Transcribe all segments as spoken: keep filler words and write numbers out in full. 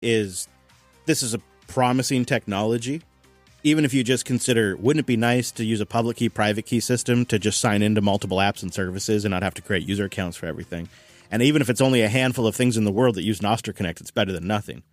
is this is a promising technology. Even if you just consider, wouldn't it be nice to use a public key, private key system to just sign into multiple apps and services and not have to create user accounts for everything? And even if it's only a handful of things in the world that use Nostr Connect, it's better than nothing.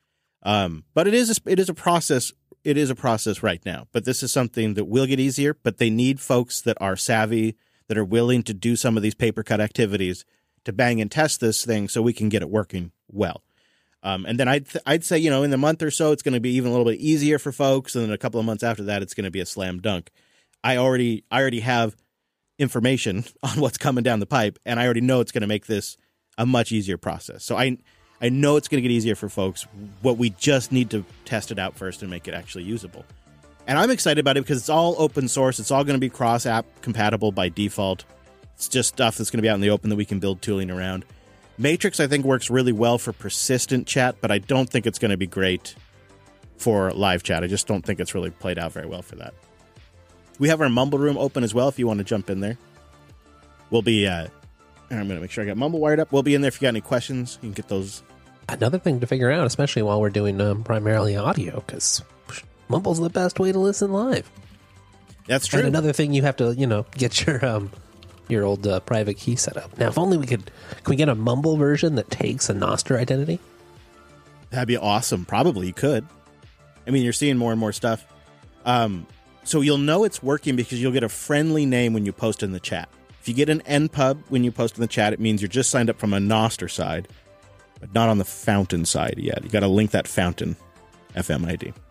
Um, but it is a, it is a process. It is a process right now. But this is something that will get easier. But they need folks that are savvy, that are willing to do some of these paper cut activities to bang and test this thing so we can get it working well. Um, and then I'd, th- I'd say, you know, in the month or so, it's going to be even a little bit easier for folks. And then a couple of months after that, it's going to be a slam dunk. I already, I already have information on what's coming down the pipe, and I already know it's going to make this a much easier process. So I, I know it's going to get easier for folks. What we just need to test it out first and make it actually usable. And I'm excited about it because it's all open source. It's all going to be cross app compatible by default. It's just stuff that's going to be out in the open that we can build tooling around. Matrix, I think, works really well for persistent chat, but I don't think it's going to be great for live chat. I just don't think it's really played out very well for that. We have our Mumble room open as well if you want to jump in there. We'll be, uh, I'm going to make sure I got Mumble wired up. We'll be in there if you got any questions. You can get those. Another thing to figure out, especially while we're doing um, primarily audio, because Mumble's the best way to listen live. That's true. And another thing, you have to, you know, get your... Um, your old uh, private key setup. Now, if only we could, can we get a Mumble version that takes a Nostr identity? That'd be awesome. Probably you could. I mean, you're seeing more and more stuff. Um, so you'll know it's working because you'll get a friendly name when you post in the chat. If you get an N pub when you post in the chat, it means you're just signed up from a Nostr side, but not on the Fountain side yet. You got to link that Fountain F M I D.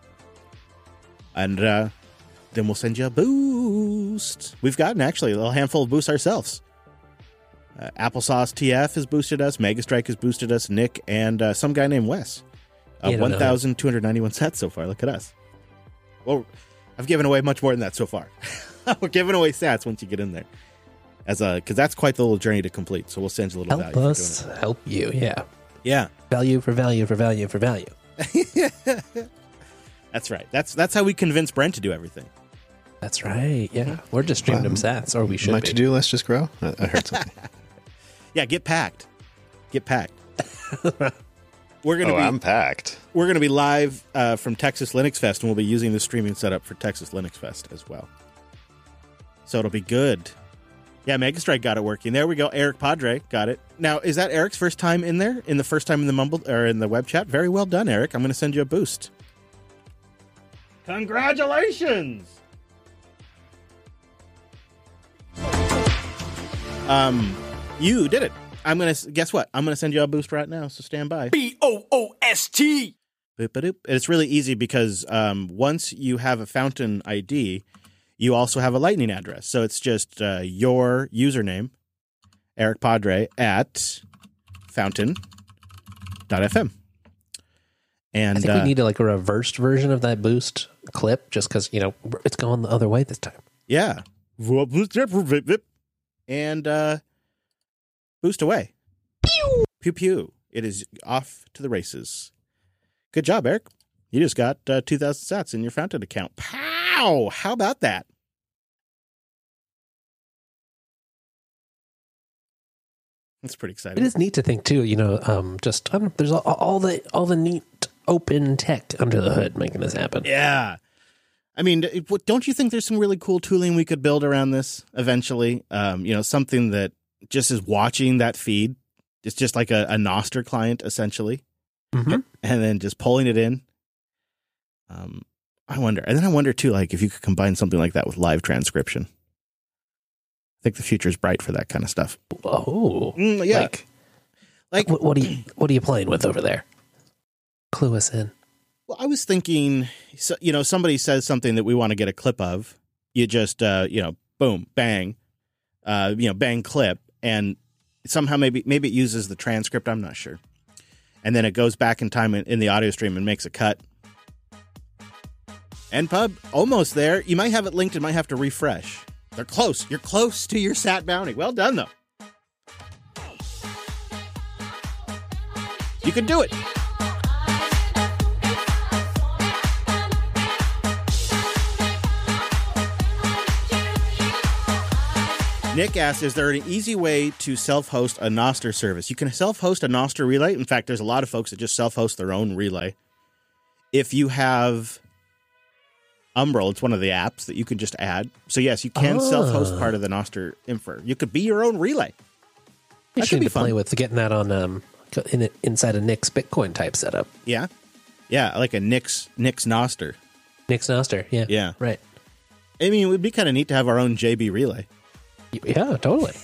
And, uh, then we'll send you a boost. We've gotten, actually, a little handful of boosts ourselves. Uh, Applesauce T F has boosted us. Megastrike has boosted us. Nick and uh, some guy named Wes. Uh, one thousand two hundred ninety-one sats so far. Look at us. Well, I've given away much more than that so far. We're giving away sats once you get in there. as a Because that's quite the little journey to complete. So we'll send you a little help value. Us, for doing it. Help you, yeah. Yeah. Value for value for value for value. That's right. That's that's how we convince Brent to do everything. That's right, yeah. We're just streaming them sats, or we should My be. to-do list just grow? I, I heard something. Yeah, get packed. Get packed. We're gonna oh, be I'm packed. We're gonna be live uh, from Texas Linux Fest, and we'll be using the streaming setup for Texas Linux Fest as well. So it'll be good. Yeah, Megastrike got it working. There we go. Eric Padre got it. Now, is that Eric's first time in there? In the first time in the Mumble or in the web chat? Very well done, Eric. I'm going to send you a boost. Congratulations! Um, you did it. I'm gonna guess what? I'm gonna send you a boost right now. So stand by. B O O S T. Boop-a-doop. It's really easy because um, once you have a Fountain I D, you also have a Lightning address. So it's just uh, your username, Eric Padre, at fountain dot f m. And I think uh, we need like a reversed version of that boost clip, just because you know it's going the other way this time. Yeah, and uh, boost away. Pew pew pew. It is off to the races. Good job, Eric. You just got uh, two thousand sats in your Fountain account. Pow! How about that? That's pretty exciting. It is neat to think too. You know, um, just I don't know, there's all, all the all the neat open tech under the hood making this happen. Yeah. I mean, it, don't you think there's some really cool tooling we could build around this eventually? Um, you know, something that just is watching that feed. It's just like a, a Nostr client, essentially. Mm-hmm. And then just pulling it in. Um, I wonder. And then I wonder, too, like if you could combine something like that with live transcription. I think the future is bright for that kind of stuff. Oh. Mm, yeah. Like, like what, what, are you, what are you playing with over there? Clue us in. Well, I was thinking, so, you know, somebody says something that we want to get a clip of. You just, uh, you know, boom, bang, uh, you know, bang clip. And somehow maybe maybe it uses the transcript. I'm not sure. And then it goes back in time in, in the audio stream and makes a cut. N pub, almost there. You might have it linked and might have to refresh. They're close. You're close to your sat bounty. Well done, though. You can do it. Nick asks, is there an easy way to self-host a Nostr service? You can self-host a Nostr relay. In fact, there's a lot of folks that just self-host their own relay. If you have Umbrel, it's one of the apps that you can just add. So yes, you can Oh. self-host part of the Nostr infra. You could be your own relay. You That should should be to play fun. with getting that on um in, inside a Nix Bitcoin type setup. Yeah. Yeah, like a Nix Nix Nostr. Nix Nostr, yeah. Yeah. Right. I mean, it would be kind of neat to have our own J B relay. Yeah, totally.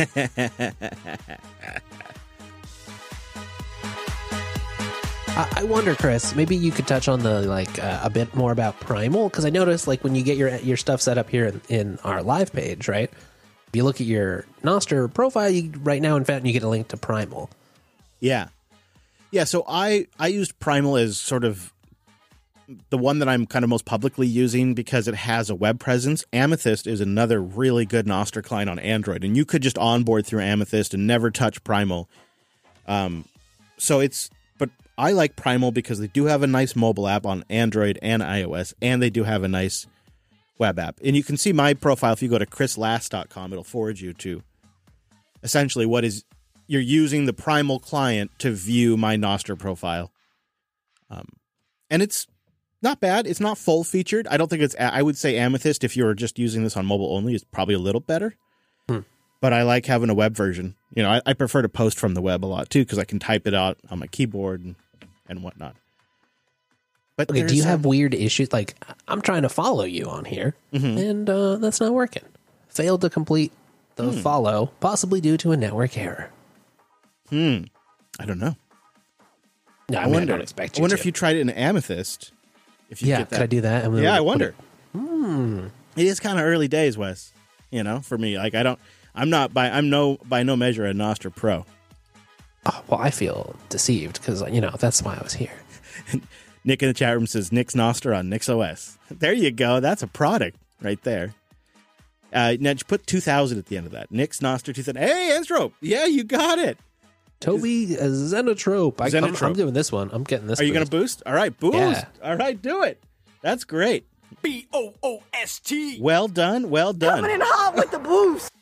I I wonder, Chris, maybe you could touch on the like uh, a bit more about Primal, because I noticed like when you get your your stuff set up here in, in our live page, right? If you look at your Nostr profile, you, right now, in fact, you get a link to Primal. Yeah. Yeah, so I, I used Primal as sort of the one that I'm kind of most publicly using because it has a web presence. Amethyst is another really good Nostr client on Android, and you could just onboard through Amethyst and never touch Primal. Um, so it's, but I like Primal because they do have a nice mobile app on Android and iOS, and they do have a nice web app. And you can see my profile if you go to chris last dot com. It'll forward you to essentially what is, you're using the Primal client to view my Nostr profile. Um, and it's not bad. It's not full featured. I don't think it's, I would say Amethyst, if you were just using this on mobile only, is probably a little better. Hmm. But I like having a web version. You know, I, I prefer to post from the web a lot too, because I can type it out on my keyboard and, and whatnot. But Okay, do there's, you have um, weird issues? Like, I'm trying to follow you on here, Mm-hmm. and uh, that's not working. Failed to complete the Hmm. follow, possibly due to a network error. Hmm. I don't know. No, I, I mean, wonder. I don't expect I you wonder to. if you tried it in Amethyst. If you yeah, get that. could I do that? And then Yeah, I put wonder. it- Hmm. It is kind of early days, Wes. You know, for me, like I don't, I'm not by, I'm no by no measure a Nostr pro. Oh, well, I feel deceived because, you know, that's why I was here. Nick in the chat room says Nix Nostr on NixOS. There you go. That's a product right there. Uh, now just put two thousand at the end of that. Nix Nostr two thousand. Hey, Enstrop. Yeah, you got it. Toby uh, Xenotrope. I, I'm, Xenotrope. I'm doing this one. I'm getting this. Are you going boost. to boost? All right, boost. Yeah. All right, do it. That's great. B O O S T. Well done. Well done. Coming in hot with the boost.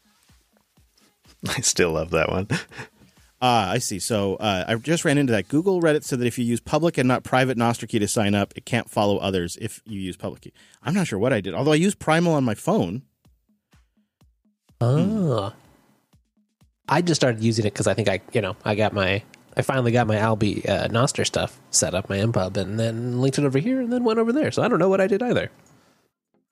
I still love that one. Ah, I see. So uh, I just ran into that. Google Reddit said that if you use public and not private Nostr key to sign up, it can't follow others if you use public key. I'm not sure what I did, although I used Primal on my phone. Ah. I just started using it because I think I, you know, I got my, I finally got my Albi uh, Nostr stuff set up, my M pub, and then linked it over here and then went over there. So I don't know what I did either.